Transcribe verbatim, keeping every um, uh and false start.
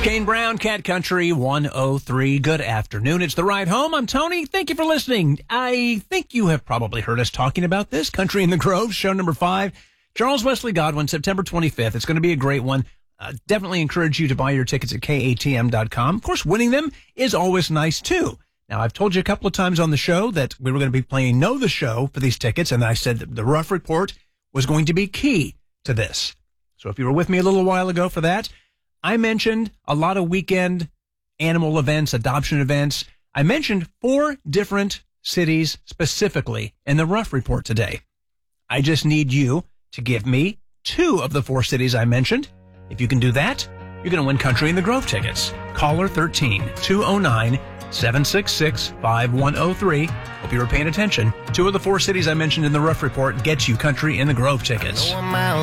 Kane Brown, Cat Country one oh three. Good afternoon. It's The Ride Home. I'm Tony. Thank you for listening. I think you have probably heard us talking about this. Country in the Grove, show number five. Charles Wesley Godwin, September twenty-fifth. It's going to be a great one. Uh, definitely encourage you to buy your tickets at K A T M dot com. Of course, winning them is always nice, too. Now, I've told you a couple of times on the show that we were going to be playing Know the Show for these tickets, and I said that the Rough Report was going to be key to this. So if you were with me a little while ago for that, I mentioned a lot of weekend animal events, adoption events. I mentioned four different cities specifically in the Rough Report today. I just need you to give me two of the four cities I mentioned. If you can do that, you're going to win Country in the Grove tickets. Caller thirteen, two oh nine, seven six six, five one oh three. Hope you were paying attention. Two of the four cities I mentioned in the Rough Report get you Country in the Grove tickets.